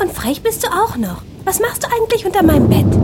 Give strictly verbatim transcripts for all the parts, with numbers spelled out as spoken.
Und frech bist du auch noch. Was machst du eigentlich unter meinem Bett?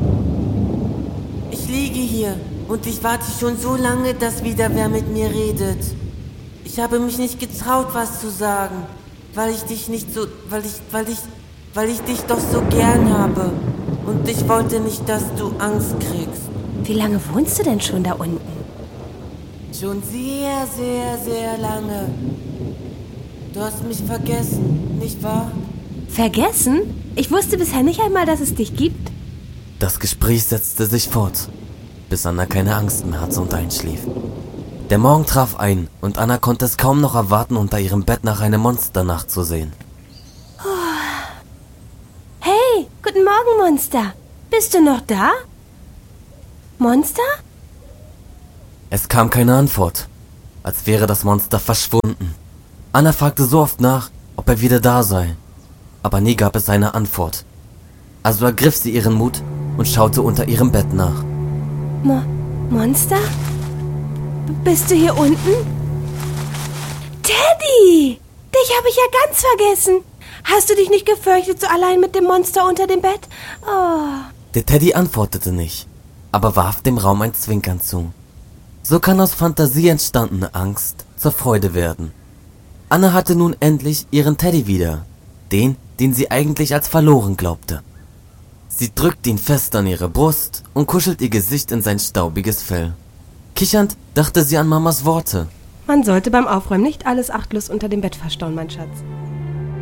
Ich liege hier und ich warte schon so lange, dass wieder wer mit mir redet. Ich habe mich nicht getraut, was zu sagen, weil ich dich nicht so, weil ich, weil ich, weil ich dich doch so gern habe. Und ich wollte nicht, dass du Angst kriegst. Wie lange wohnst du denn schon da unten? Schon sehr, sehr, sehr lange. Du hast mich vergessen, nicht wahr? Vergessen? Ich wusste bisher nicht einmal, dass es dich gibt. Das Gespräch setzte sich fort, bis Anna keine Angst mehr hatte und einschlief. Der Morgen traf ein und Anna konnte es kaum noch erwarten, unter ihrem Bett nach einer Monsternacht zu sehen. Hey, guten Morgen, Monster. Bist du noch da? Monster? Es kam keine Antwort, als wäre das Monster verschwunden. Anna fragte so oft nach, ob er wieder da sei, aber nie gab es eine Antwort. Also ergriff sie ihren Mut und schaute unter ihrem Bett nach. Mo Monster? B bist du hier unten? Teddy! Dich habe ich ja ganz vergessen. Hast du dich nicht gefürchtet, so allein mit dem Monster unter dem Bett? Oh. Der Teddy antwortete nicht, aber warf dem Raum ein Zwinkern zu. So kann aus Fantasie entstandene Angst zur Freude werden. Anna hatte nun endlich ihren Teddy wieder, den, den sie eigentlich als verloren glaubte. Sie drückt ihn fest an ihre Brust und kuschelt ihr Gesicht in sein staubiges Fell. Kichernd dachte sie an Mamas Worte. Man sollte beim Aufräumen nicht alles achtlos unter dem Bett verstauen, mein Schatz.